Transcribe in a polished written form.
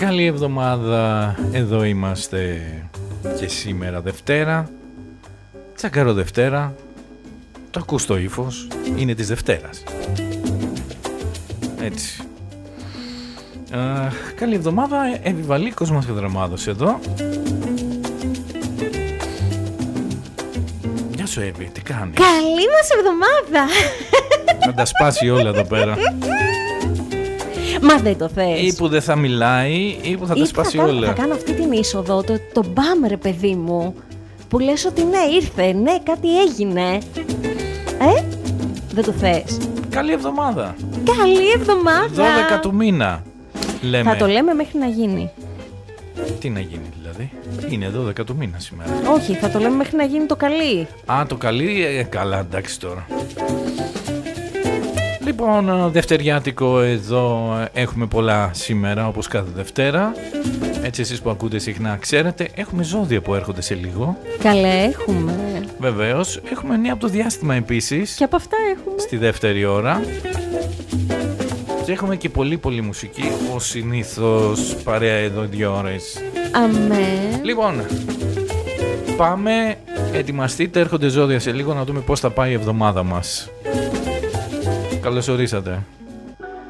Καλή εβδομάδα, εδώ είμαστε και σήμερα Δευτέρα, Τσακαρό Δευτέρα, το ακούς το ύφος, είναι της Δευτέρας. Έτσι. Καλή εβδομάδα, Επιβαλίκος μας και Δραμάδος εδώ. Γεια σου Εύη, τι κάνεις? Καλή μας εβδομάδα. Να τα σπάσει όλα εδώ πέρα. Μα δεν το θες? Ή που δεν θα μιλάει ή που θα τα σπάσει όλα. Θα κάνω αυτή την είσοδο, το μπαμ ρε παιδί μου, που λες ότι ναι ήρθε, ναι κάτι έγινε. Δεν το θες? Καλή εβδομάδα. Καλή εβδομάδα. 12 του μήνα λέμε. Θα το λέμε μέχρι να γίνει. Τι να γίνει δηλαδή? Είναι 12 του μήνα σήμερα. Όχι, θα το λέμε μέχρι να γίνει το καλή. Α, το καλή, καλά, εντάξει τώρα. Λοιπόν, δευτεριάτικο εδώ έχουμε πολλά σήμερα, όπως κάθε Δευτέρα. Έτσι εσείς που ακούτε συχνά ξέρετε, έχουμε ζώδια που έρχονται σε λίγο. Καλέ, έχουμε. Βεβαίως, έχουμε νέα από το διάστημα επίσης. Και από αυτά έχουμε. Στη δεύτερη ώρα. Και έχουμε και πολύ μουσική, ως συνήθως, παρέα εδώ 2 ώρες. Αμέ. Λοιπόν, πάμε, ετοιμαστείτε, έρχονται ζώδια σε λίγο να δούμε πώς θα πάει η εβδομάδα μας. Καλώς ορίσατε.